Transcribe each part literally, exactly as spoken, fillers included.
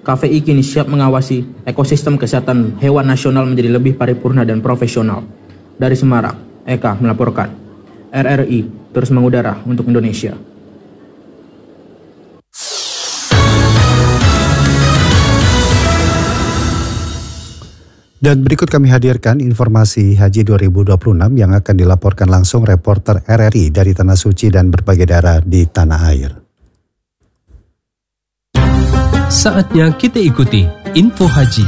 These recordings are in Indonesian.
K V I kini siap mengawasi ekosistem kesehatan hewan nasional menjadi lebih paripurna dan profesional. Dari Semarang, Eka melaporkan. R R I terus mengudara untuk Indonesia. Dan berikut kami hadirkan informasi Haji dua ribu dua puluh enam yang akan dilaporkan langsung reporter R R I dari Tanah Suci dan berbagai daerah di tanah air. Saatnya kita ikuti Info Haji.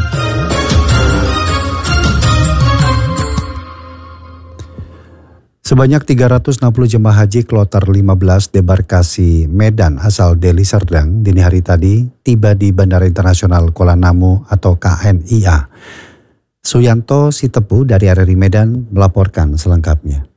Sebanyak tiga ratus enam puluh jemaah haji kloter lima belas debarkasi Medan asal Deli Serdang dini hari tadi tiba di Bandara Internasional Kuala Namu atau K N I A. Suyanto Sitepu dari R R I Medan melaporkan selengkapnya.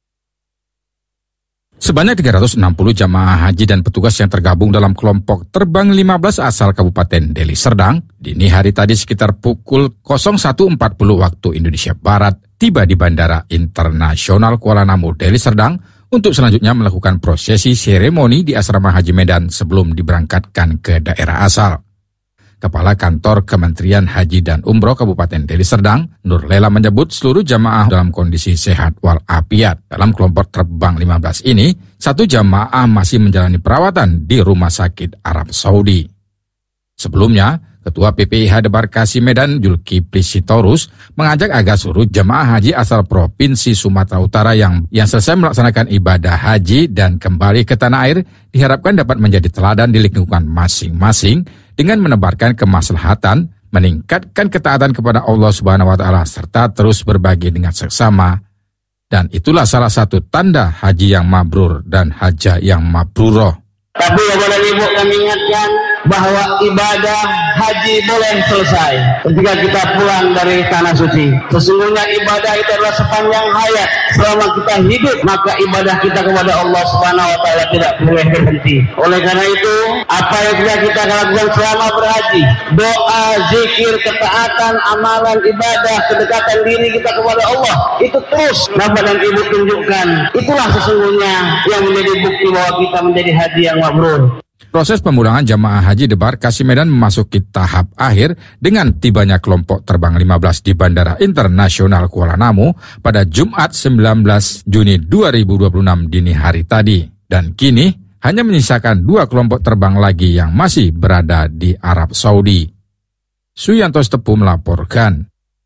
Sebanyak tiga ratus enam puluh jamaah haji dan petugas yang tergabung dalam kelompok terbang lima belas asal Kabupaten Deli Serdang, dini hari tadi sekitar pukul satu empat puluh waktu Indonesia Barat, tiba di Bandara Internasional Kuala Namu Deli Serdang untuk selanjutnya melakukan prosesi seremoni di Asrama Haji Medan sebelum diberangkatkan ke daerah asal. Kepala Kantor Kementerian Haji dan Umroh Kabupaten Deli Serdang, Nur Lela menyebut seluruh jamaah dalam kondisi sehat walafiat. Dalam kelompok terbang lima belas ini, satu jamaah masih menjalani perawatan di Rumah Sakit Arab Saudi. Sebelumnya, Ketua P P I H Debarkasi Medan, Julkipli Sitorus, mengajak agar seluruh jamaah haji asal Provinsi Sumatera Utara yang yang selesai melaksanakan ibadah haji dan kembali ke tanah air diharapkan dapat menjadi teladan di lingkungan masing-masing dengan menebarkan kemaslahatan, meningkatkan ketaatan kepada Allah Subhanahu wa taala serta terus berbagi dengan sesama. Dan itulah salah satu tanda haji yang mabrur dan hajah yang mabruroh. Tapi Bapak dan Ibu kami ingatkan bahwa ibadah haji boleh selesai ketika kita pulang dari tanah suci. Sesungguhnya ibadah itu adalah sepanjang hayat. Selama kita hidup, maka ibadah kita kepada Allah Subhanahu wa taala tidak boleh berhenti. Oleh karena itu, apa yang sudah kita lakukan selama berhaji, doa, zikir, ketaatan, amalan, ibadah, kedekatan diri kita kepada Allah, itu terus Bapak dan Ibu tunjukkan. Itulah sesungguhnya yang menjadi bukti bahwa kita menjadi haji yang mabrur. Proses pemulangan jamaah haji Debarkasi Medan memasuki tahap akhir dengan tibanya kelompok terbang lima belas di Bandara Internasional Kuala Namu pada Jumat sembilan belas Juni dua ribu dua puluh enam dini hari tadi. Dan kini hanya menyisakan dua kelompok terbang lagi yang masih berada di Arab Saudi. Suyanto Sitepu melaporkan.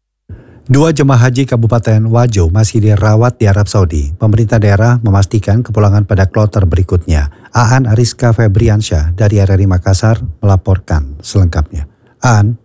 Dua jemaah haji Kabupaten Wajo masih dirawat di Arab Saudi. Pemerintah daerah memastikan kepulangan pada kloter berikutnya. Aan Ariska Febriansyah dari R R I Makassar melaporkan selengkapnya. Aan.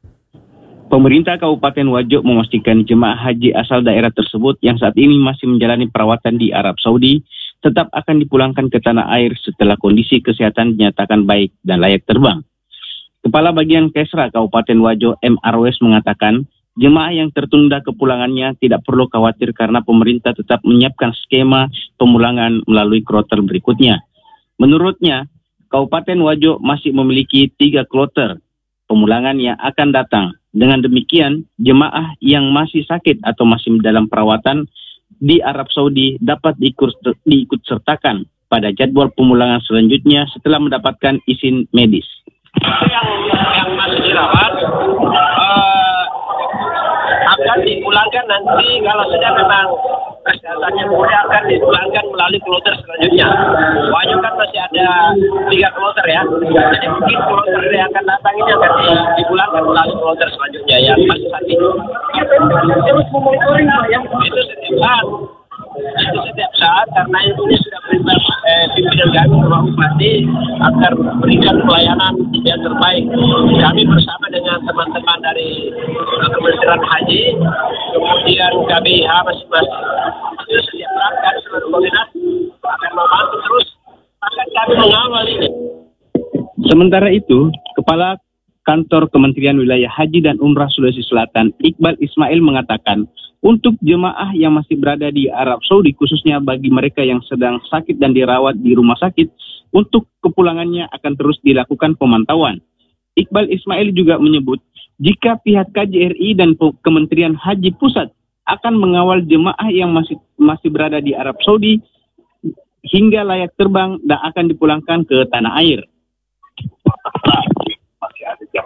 Pemerintah Kabupaten Wajo memastikan jemaah haji asal daerah tersebut yang saat ini masih menjalani perawatan di Arab Saudi tetap akan dipulangkan ke tanah air setelah kondisi kesehatan dinyatakan baik dan layak terbang. Kepala Bagian Kesra Kabupaten Wajo M. Arwes mengatakan, jemaah yang tertunda kepulangannya tidak perlu khawatir karena pemerintah tetap menyiapkan skema pemulangan melalui kloter berikutnya. Menurutnya, Kabupaten Wajo masih memiliki tiga kloter pemulangan yang akan datang. Dengan demikian, jemaah yang masih sakit atau masih dalam perawatan di Arab Saudi dapat diikut, diikut sertakan pada jadwal pemulangan selanjutnya setelah mendapatkan izin medis. Yang, yang masih dirawat uh, akan dipulangkan nanti kalau sudah memang kesehatannya mudah akan dipulangkan melalui kloter selanjutnya. Wajo kan masih ada tiga kloter ya, jadi mungkin kloter yang akan datang ini akan dipulangkan melalui kloter selanjutnya yang masih sakit. Itu setiap saat, itu setiap saat karena ini sudah perintah eh, pimpinan kami Bapak Bupati agar memberikan pelayanan yang terbaik. Kami bersama dengan teman-teman dari Kementerian Haji, kemudian K B I H masing-masing itu setiap berangkat seluruh koordinasi akan membantu terus akan kami mengawal ini. Sementara itu, Kepala Kantor Kementerian Wilayah Haji dan Umrah Sulawesi Selatan Iqbal Ismail mengatakan, untuk jemaah yang masih berada di Arab Saudi, khususnya bagi mereka yang sedang sakit dan dirawat di rumah sakit, untuk kepulangannya akan terus dilakukan pemantauan. Iqbal Ismail juga menyebut, jika pihak K J R I dan Kementerian Haji Pusat akan mengawal jemaah yang masih masih berada di Arab Saudi hingga layak terbang dan akan dipulangkan ke tanah air.